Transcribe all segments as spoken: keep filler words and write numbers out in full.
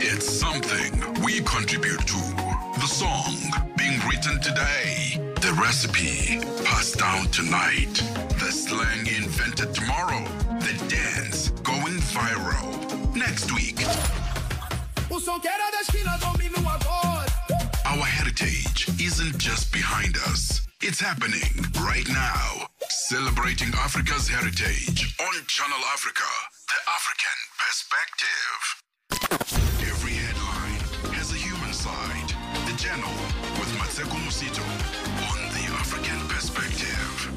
It's something we contribute to. The song being written today. The recipe passed down tonight. The slang invented tomorrow. The dance going viral next week. Our heritage isn't just behind us. It's happening right now. Celebrating Africa's heritage on Channel Africa, the African perspective. Every headline has a human side. The Channel with Maseko Musito on the African perspective.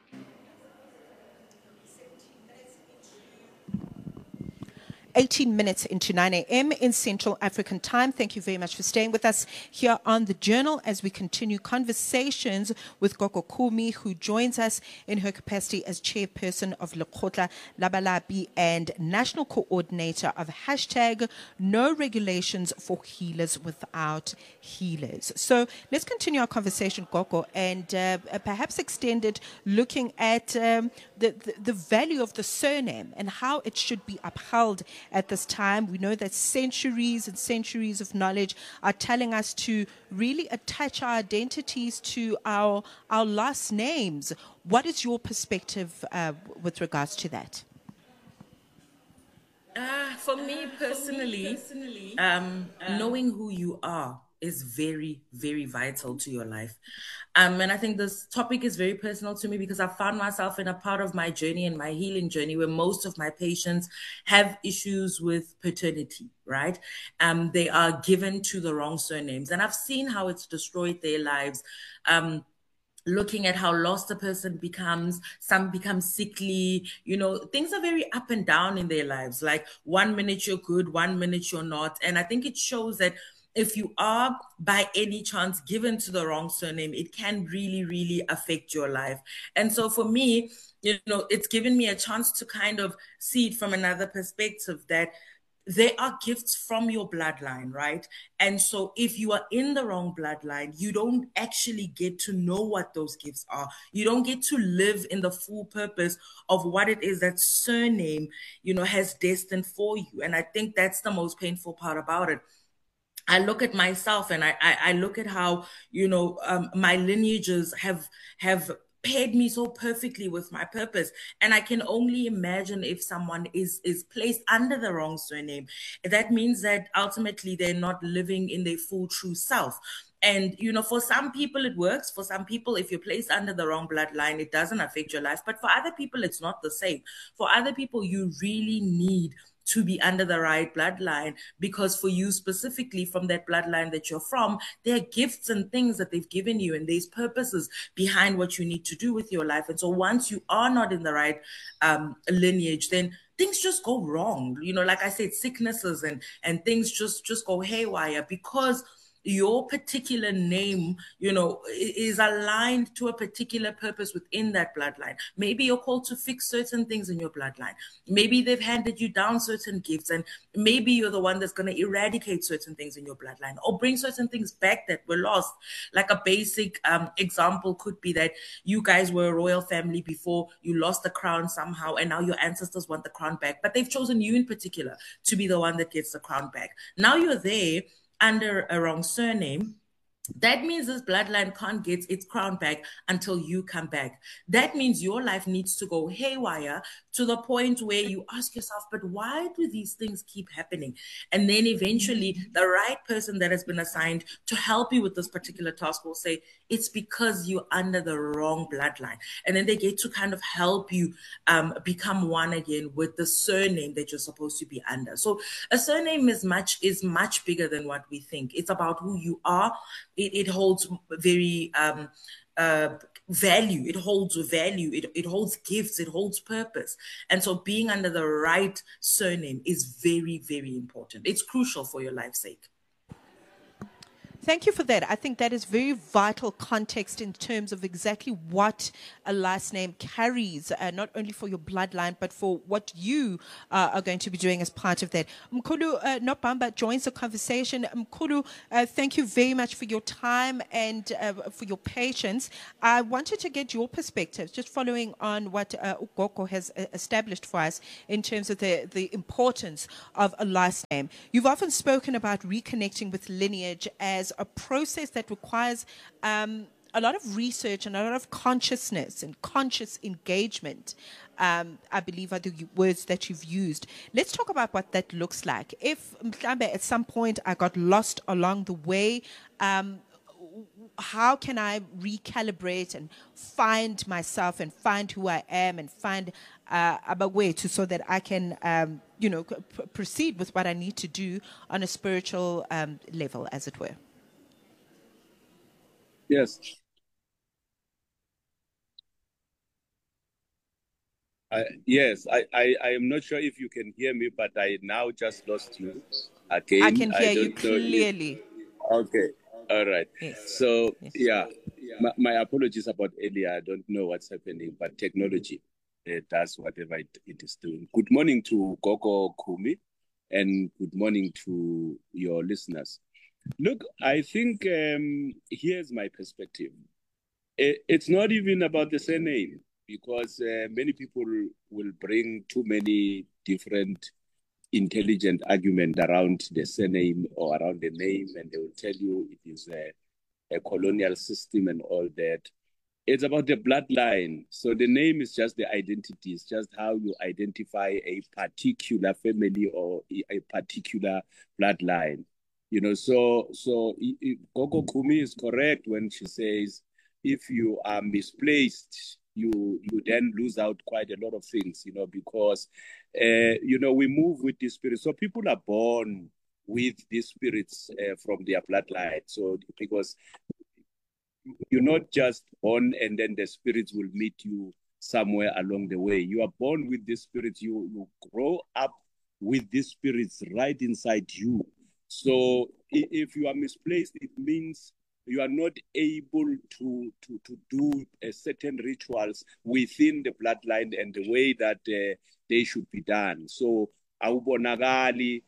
eighteen minutes into nine a.m. in Central African time. Thank you very much for staying with us here on The Journal as we continue conversations with Gogo Kumi, who joins us in her capacity as chairperson of Lekgotla la Balapi and national coordinator of hashtag No Regulations for Healers Without Healers. So let's continue our conversation, Gogo, and uh, perhaps extend it looking at um, the, the, the value of the surname and how it should be upheld at this time. We know that centuries and centuries of knowledge are telling us to really attach our identities to our our last names. What is your perspective uh, with regards to that? Uh, for me personally, um, knowing who you are is very, very vital to your life. Um, and I think this topic is very personal to me because I found myself in a part of my journey and my healing journey where most of my patients have issues with paternity, right? Um, they are given to the wrong surnames. And I've seen how it's destroyed their lives. Um, looking at how lost a person becomes, some become sickly, you know, things are very up and down in their lives. Like one minute you're good, one minute you're not. And I think it shows that if you are by any chance given to the wrong surname, it can really, really affect your life. And so for me, you know, it's given me a chance to kind of see it from another perspective that they are gifts from your bloodline, right? And so if you are in the wrong bloodline, you don't actually get to know what those gifts are. You don't get to live in the full purpose of what it is that surname, you know, has destined for you. And I think that's the most painful part about it. I look at myself and I, I, I look at how, you know, um, my lineages have have paired me so perfectly with my purpose. And I can only imagine if someone is, is placed under the wrong surname, that means that ultimately they're not living in their full true self. And, you know, for some people it works. For some people, if you're placed under the wrong bloodline, it doesn't affect your life. But for other people, it's not the same. For other people, you really need to be under the right bloodline, because for you specifically, from that bloodline that you're from, there are gifts and things that they've given you, and there's purposes behind what you need to do with your life. And so once you are not in the right um, lineage, then things just go wrong. You know, like I said, sicknesses and, and things just, just go haywire because your particular name, you know, is aligned to a particular purpose within that bloodline. Maybe you're called to fix certain things in your bloodline. Maybe they've handed you down certain gifts, and maybe you're the one that's going to eradicate certain things in your bloodline or bring certain things back that were lost. Like a basic um, example could be that you guys were a royal family before, you lost the crown somehow, and now your ancestors want the crown back, but they've chosen you in particular to be the one that gets the crown back. Now you're there under a wrong surname. That means this bloodline can't get its crown back until you come back. That means your life needs to go haywire to the point where you ask yourself, but why do these things keep happening? And then eventually the right person that has been assigned to help you with this particular task will say, it's because you're under the wrong bloodline. And then they get to kind of help you um, become one again with the surname that you're supposed to be under. So a surname is much, is much bigger than what we think. It's about who you are. It, it holds very um, uh, value. It holds value. It, it holds gifts. It holds purpose. And so being under the right surname is very, very important. It's crucial for your life's sake. Thank you for that. I think that is very vital context in terms of exactly what a last name carries, uh, not only for your bloodline, but for what you uh, are going to be doing as part of that. Mkhulu uh, Nopamba joins the conversation. Mkhulu, uh, thank you very much for your time and uh, for your patience. I wanted to get your perspective, just following on what uh, Ugoko has uh, established for us in terms of the, the importance of a last name. You've often spoken about reconnecting with lineage as a process that requires um, a lot of research and a lot of consciousness and conscious engagement, um, I believe are the words that you've used. Let's talk about what that looks like. If mhlambe, at some point I got lost along the way, um, how can I recalibrate and find myself and find who I am and find uh, a way to so that I can, um, you know, p- proceed with what I need to do on a spiritual um, level, as it were? Yes. I, yes, I, I, I am not sure if you can hear me, but I now just lost you again. I can hear I you clearly. If, okay, all right. Yes. So, Yes. yeah, my, my apologies about earlier. I don't know what's happening, but technology uh, does whatever it, it is doing. Good morning to Gogo Kumi, and good morning to your listeners. Look, I think um, here's my perspective. It, it's not even about the surname, because uh, many people will bring too many different intelligent arguments around the surname or around the name, and they will tell you it is a, a colonial system and all that. It's about the bloodline. So the name is just the identity. It's just how you identify a particular family or a particular bloodline. You know, so so Gogo Kumi is correct when she says if you are misplaced, you you then lose out quite a lot of things, you know, because uh, you know, we move with the spirit. So people are born with these spirits uh, from their bloodline. So because you're not just born and then the spirits will meet you somewhere along the way. You are born with these spirits. You you grow up with these spirits right inside you. So if you are misplaced, it means you are not able to to to do uh, certain rituals within the bloodline and the way that uh, they should be done. So awubonakali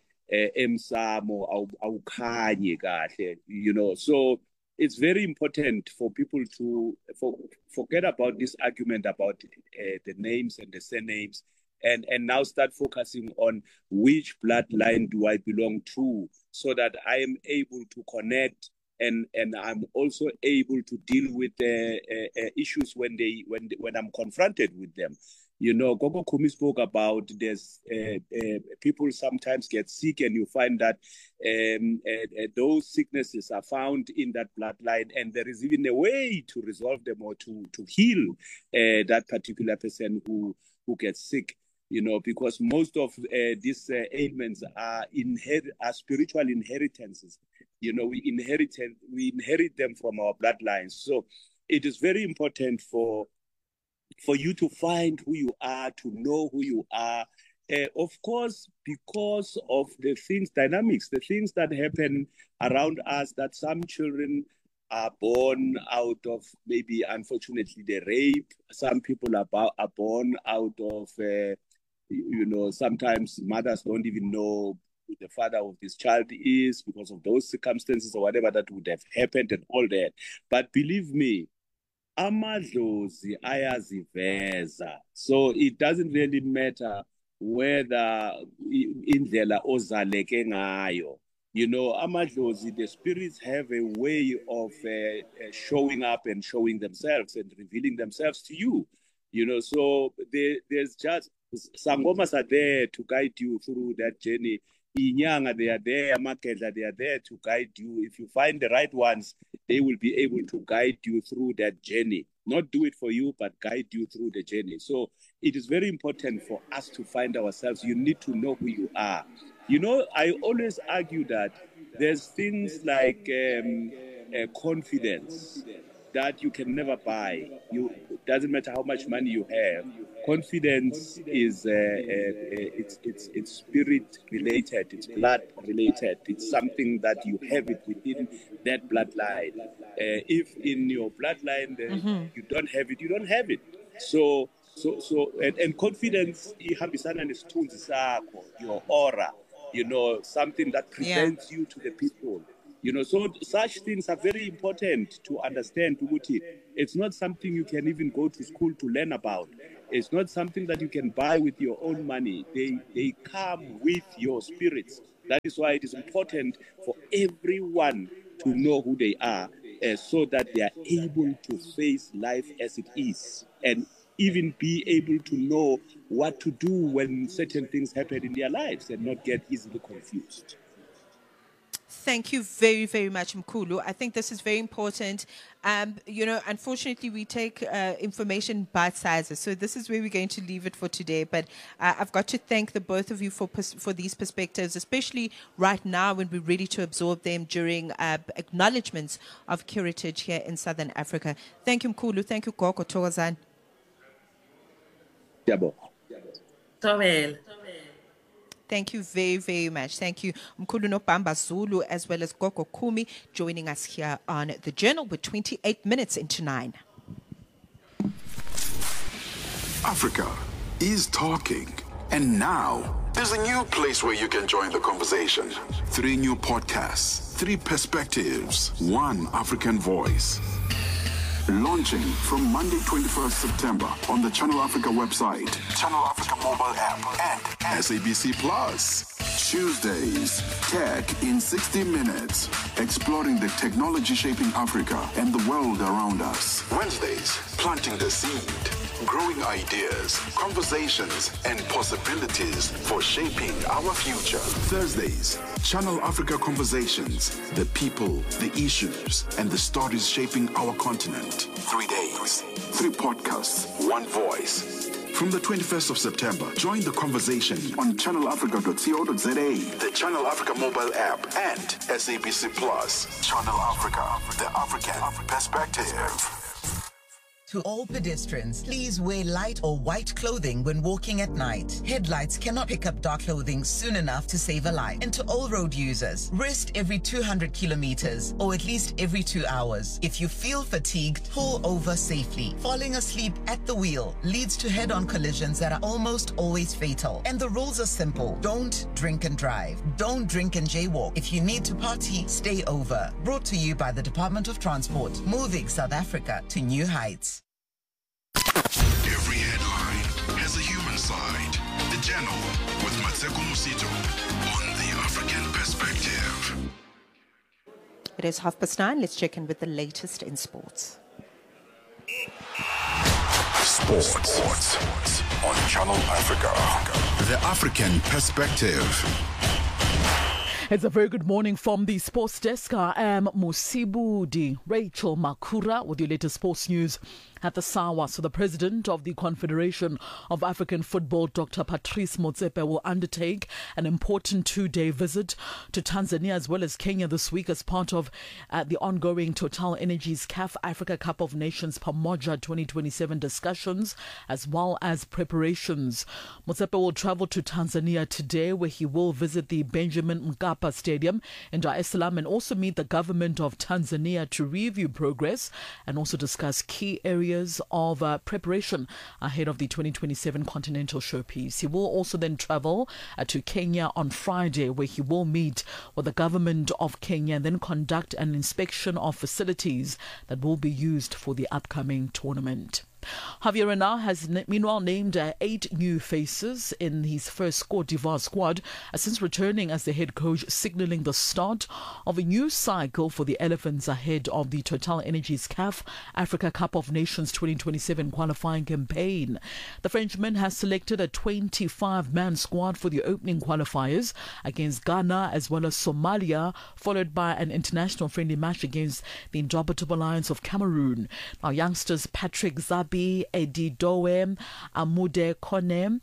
emsamo awukhanye kahle, you know. So it's very important for people to for, forget about this argument about uh, the names and the surnames, and and now start focusing on which bloodline do I belong to, so that I am able to connect, and and I'm also able to deal with the uh, uh, issues when they when they, when I'm confronted with them. You know, Gogo Kumi spoke about there's uh, uh, people sometimes get sick, and you find that um, uh, uh, those sicknesses are found in that bloodline, and there is even a way to resolve them or to to heal uh, that particular person who who gets sick. You know, because most of uh, these uh, ailments are inher- are spiritual inheritances. You know, we inherit we inherit them from our bloodlines. So it is very important for for you to find who you are, to know who you are. Uh, of course, because of the things, dynamics, the things that happen around us, that some children are born out of maybe, unfortunately, the rape. Some people are, bo- are born out of, uh, you know, sometimes mothers don't even know who the father of this child is because of those circumstances or whatever that would have happened and all that. But believe me, amadlozi ayaziveza. So it doesn't really matter whether indlela ozaleke ngayo. You know, amadlozi, the spirits have a way of uh, uh, showing up and showing themselves and revealing themselves to you. You know, so they, there's just, sangomas are there to guide you through that journey. Inyanga, they are there, Makeda, they are there to guide you. If you find the right ones, they will be able to guide you through that journey. Not do it for you, but guide you through the journey. So it is very important for us to find ourselves. You need to know who you are. You know, I always argue that there's things like um, uh, confidence that you can never buy. You doesn't matter how much money you have. Confidence is uh, uh, uh, it's it's it's spirit related, it's blood related. It's something that you have it within that bloodline. Uh, if in your bloodline uh, mm-hmm. you don't have it, you don't have it. So so so and, and confidence ihambisana nesithunzi sakho, your aura, you know, something that presents yeah. you to the people. You know, so such things are very important to understand. It's not something you can even go to school to learn about. It's not something that you can buy with your own money. They they come with your spirits. That is why it is important for everyone to know who they are, uh, so that they are able to face life as it is, and even be able to know what to do when certain things happen in their lives and not get easily confused. Thank you very, very much, Mkhulu. I think this is very important. Um, you know, unfortunately, we take uh, information bite sizes. So this is where we're going to leave it for today. But uh, I've got to thank the both of you for pers- for these perspectives, especially right now when we're ready to absorb them during uh, acknowledgements of heritage here in Southern Africa. Thank you, Mkhulu. Thank you, Gogo Togazan. Yabo. Tobel. Thank you very, very much. Thank you, Mkhulu Nopamba Zulu, as well as Gogo Kumi, joining us here on The Journal with twenty-eight minutes into nine. Africa is talking. And now, there's a new place where you can join the conversation. Three new podcasts, three perspectives, one African voice. Launching from Monday, twenty-first September on the Channel Africa website, Channel Africa mobile app, and S A B C Plus. Tuesdays, Tech in sixty minutes, exploring the technology shaping Africa and the world around us. Wednesdays, planting the seed, growing ideas, conversations, and possibilities for shaping our future. Thursdays, Channel Africa Conversations, the people, the issues, and the stories shaping our continent. Three days, three podcasts, one voice. From the twenty-first of September, join the conversation on channel africa dot co dot za, the Channel Africa mobile app, and S A B C Plus. Channel Africa, the African perspective. To all pedestrians, please wear light or white clothing when walking at night. Headlights cannot pick up dark clothing soon enough to save a life. And to all road users, rest every two hundred kilometers or at least every two hours. If you feel fatigued, pull over safely. Falling asleep at the wheel leads to head-on collisions that are almost always fatal. And the rules are simple. Don't drink and drive. Don't drink and jaywalk. If you need to party, stay over. Brought to you by the Department of Transport, moving South Africa to new heights. Every headline has a human side. The Journal with Matseko Musito on the African perspective. It is half past nine. Let's check in with the latest in sports. Sports, sports on Channel Africa. The African perspective. It's a very good morning from the sports desk. I am Musibudi Rachel Makura with your latest sports news at the SAWA. So the president of the Confederation of African Football, Doctor Patrice Motsepe, will undertake an important two-day visit to Tanzania as well as Kenya this week as part of uh, the ongoing Total Energies C A F Africa Cup of Nations Pamoja twenty twenty-seven discussions as well as preparations. Motsepe will travel to Tanzania today, where he will visit the Benjamin Mkapa Stadium in Dar es Salaam and also meet the government of Tanzania to review progress and also discuss key areas of uh, preparation ahead of the twenty twenty-seven Continental Showpiece. He will also then travel uh, to Kenya on Friday, where he will meet with the government of Kenya and then conduct an inspection of facilities that will be used for the upcoming tournament. Javier Renard has meanwhile named uh, eight new faces in his first Côte d'Ivoire squad uh, since returning as the head coach, signalling the start of a new cycle for the Elephants ahead of the Total Energies C A F Africa Cup of Nations twenty twenty-seven qualifying campaign. The Frenchman has selected a twenty-five man squad for the opening qualifiers against Ghana as well as Somalia, followed by an international friendly match against the Indomitable Lions of Cameroon. Now, youngsters Patrick Zabi, Eddie Doe, Amude Kone,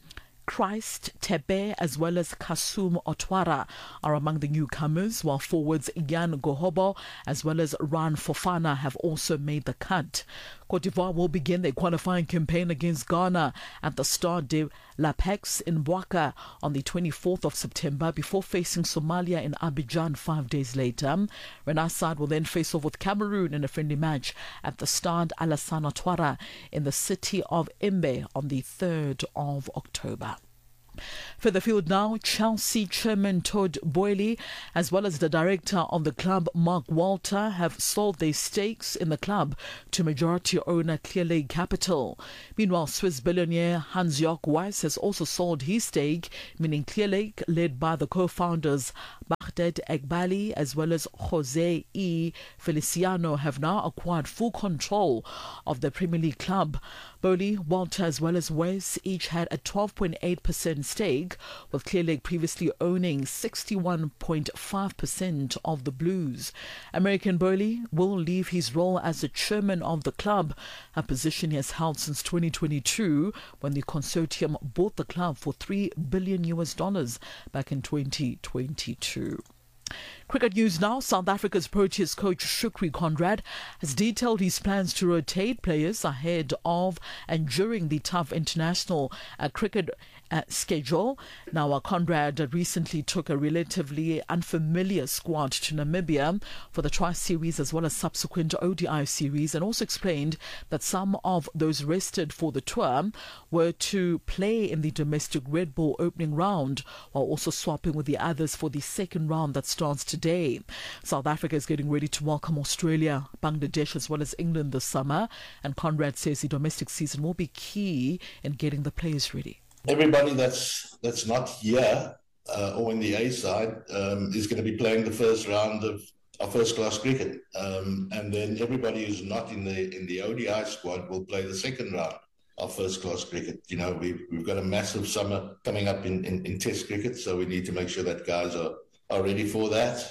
Christ Tepe as well as Kasum Otwara are among the newcomers, while forwards Jan Gohobo as well as Ran Fofana have also made the cut. Cote d'Ivoire will begin their qualifying campaign against Ghana at the Stade de l'Apex in Bouaka on the twenty-fourth of September before facing Somalia in Abidjan five days later. Renard side will then face off with Cameroon in a friendly match at the Stade Alassane Ouattara in the city of Imbe on the third of October. Further field now, Chelsea chairman Todd Boehly as well as the director of the club Mark Walter have sold their stakes in the club to majority owner Clearlake Capital. Meanwhile, Swiss billionaire Hans-Jörg Weiss has also sold his stake, meaning Clearlake, led by the co-founders Baghdad Eghbali as well as Jose E. Feliciano, have now acquired full control of the Premier League club. Boehly, Walter as well as Weiss each had a twelve point eight percent stake, with Clearlake previously owning sixty-one point five percent of the Blues. American Boehly will leave his role as the chairman of the club, a position he has held since twenty twenty-two when the consortium bought the club for three billion U S dollars back in twenty twenty-two. Cricket news now. South Africa's Proteas coach Shukri Conrad has detailed his plans to rotate players ahead of and during the tough international uh, cricket uh, schedule. Now, uh, Conrad recently took a relatively unfamiliar squad to Namibia for the Tri-Series as well as subsequent O D I series, and also explained that some of those rested for the tour were to play in the domestic Red Bull opening round, while also swapping with the others for the second round that starts today. South Africa is getting ready to welcome Australia, Bangladesh as well as England this summer, and Conrad says the domestic season will be key in getting the players ready. Everybody that's that's not here uh, or in the A side um, is going to be playing the first round of, of first-class cricket, um, and then everybody who's not in the in the O D I squad will play the second round of first-class cricket. You know, we've, we've got a massive summer coming up in, in, in Test cricket, so we need to make sure that guys are, are ready for that.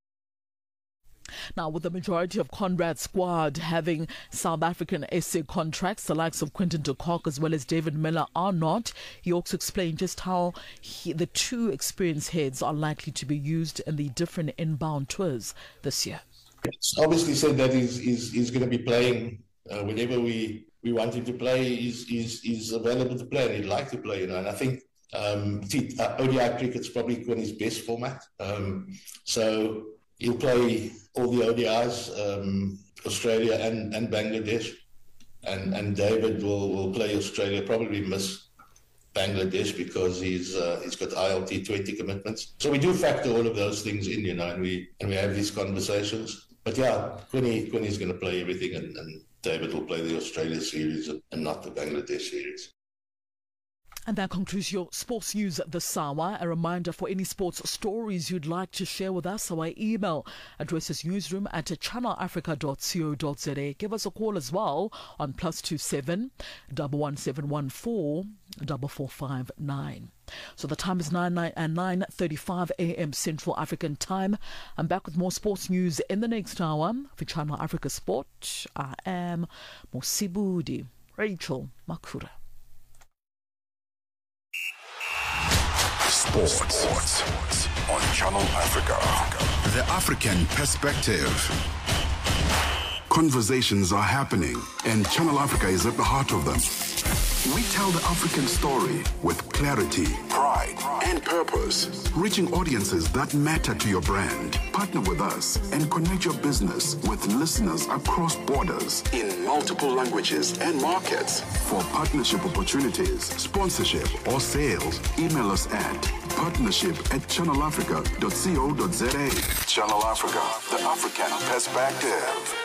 Now, with the majority of Conrad's squad having South African S A contracts, the likes of Quinton de Kock as well as David Miller are not. He also explained just how he, the two experienced heads are likely to be used in the different inbound tours this year. It's obviously said that he's, he's, he's going to be playing uh, whenever we, we want him to play. He's, he's, he's available to play and he'd like to play, you know, and I think um, O D I cricket's probably Quinny's best format. Um, so he'll play all the O D Is, um, Australia and, and Bangladesh. And and David will, will play Australia, probably miss Bangladesh because he's uh, he's got I L T twenty commitments. So we do factor all of those things in, you know, and we and we have these conversations. But yeah, Quinny Quinny's going to play everything, and, and David will play the Australia series and not the Bangladesh series. And that concludes your sports news this hour. A reminder, for any sports stories you'd like to share with us, our email address is newsroom at channel africa dot co dot za. Give us a call as well on plus two seven double one seven one four double four five nine. So the time is nine nine and nine thirty five a m Central African Time. I'm back with more sports news in the next hour for Channel Africa Sport. I am Mosibudi Rachel Makura. Sports. Sports on Channel Africa. The African perspective. Conversations are happening, and Channel Africa is at the heart of them. We tell the African story with clarity, pride, and purpose, reaching audiences that matter to your brand. Partner with us and connect your business with listeners across borders in multiple languages and markets. For partnership opportunities, sponsorship, or sales, email us at partnership at channel africa dot co dot za. Channel Africa, the African perspective.